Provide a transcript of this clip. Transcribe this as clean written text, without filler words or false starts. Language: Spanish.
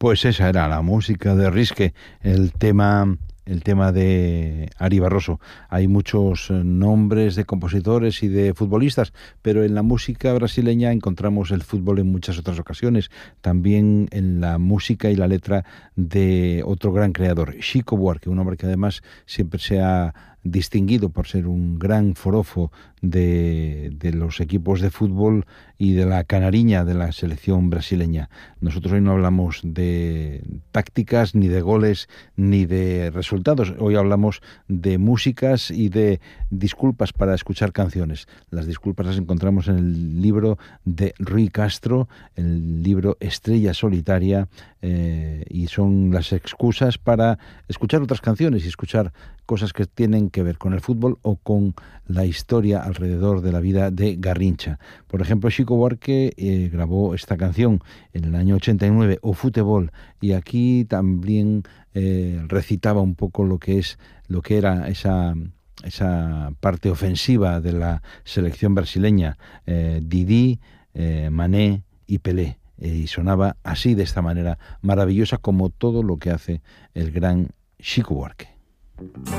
Pues esa era la música de Risque, el tema de Ari Barroso. Hay muchos nombres de compositores y de futbolistas, pero en la música brasileña encontramos el fútbol en muchas otras ocasiones. También en la música y la letra de otro gran creador, Chico Buarque, un hombre que además siempre se ha distinguido por ser un gran forofo de los equipos de fútbol y de la canariña de la selección brasileña. Nosotros hoy no hablamos de tácticas, ni de goles, ni de resultados. Hoy hablamos de músicas y de disculpas para escuchar canciones. Las disculpas las encontramos en el libro de Rui Castro, el libro Estrella Solitaria, y son las excusas para escuchar otras canciones y escuchar cosas que tienen que ver con el fútbol o con la historia alrededor de la vida de Garrincha. Por ejemplo, Chico Buarque grabó esta canción en el año 89, O Futebol, y aquí también recitaba un poco lo que era esa parte ofensiva de la selección brasileña, Didi, Mané y Pelé. Y sonaba así, de esta manera maravillosa, como todo lo que hace el gran Chico Buarque.